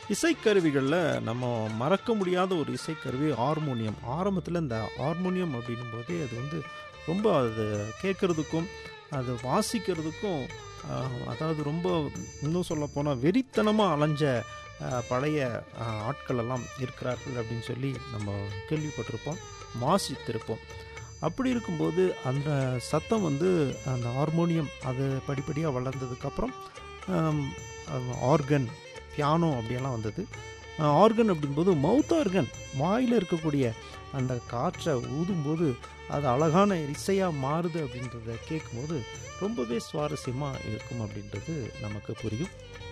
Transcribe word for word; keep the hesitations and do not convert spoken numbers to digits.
இசைக்கருவிகளில் நம்ம மறக்க முடியாத ஒரு இசைக்கருவி ஹார்மோனியம். ஆரம்பத்தில் இந்த ஹார்மோனியம் அப்படின்னும் போதே அது வந்து ரொம்ப அது கேட்குறதுக்கும் அது வாசிக்கிறதுக்கும் ஆஹ், அதாவது ரொம்ப இன்னும் சொல்லப்போனால் வெறித்தனமாக அலைஞ்ச ஆஹ், பழைய ஆஹ், ஆட்கள் எல்லாம் இருக்கிறார்கள் அப்படின்னு சொல்லி நம்ம கேள்விப்பட்டிருப்போம், வாசித்திருப்போம். அப்படி இருக்கும்போது அந்த சத்தம் வந்து அந்த ஹார்மோனியம் அது படிப்படியாக வளர்ந்ததுக்கப்புறம் ஆர்கன், பியானோ அப்படியெல்லாம் வந்தது. ஆர்கன் அப்படின்போது மவுத் ஆர்கன், வாயில் இருக்கக்கூடிய அந்த காற்றை ஊதும்போது அது அழகான இசையாக மாறுது அப்படின்றத கேட்கும்போது ரொம்பவே சுவாரஸ்யமாக இருக்கும் அப்படின்றது நமக்கு புரியும்.